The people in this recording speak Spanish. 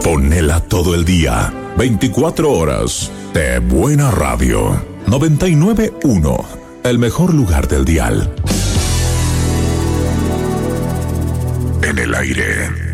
Ponela todo el día, 24 horas de buena radio. 99.1, el mejor lugar del dial. En el aire.